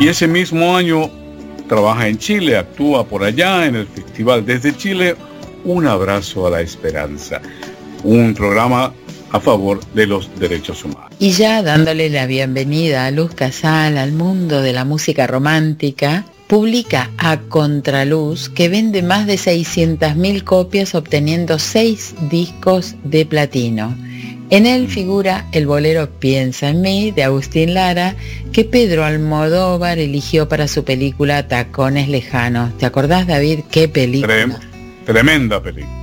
Y ese mismo año trabaja en Chile, actúa por allá en el festival Desde Chile, Un Abrazo a la Esperanza, un programa a favor de los derechos humanos. Y ya dándole la bienvenida a Luz Casal al mundo de la música romántica, publica A Contraluz, que vende más de 600.000 copias, obteniendo 6 discos de platino. En él figura el bolero Piensa en mí, de Agustín Lara, que Pedro Almodóvar eligió para su película Tacones Lejanos. ¿Te acordás, David, qué película? Tremenda película.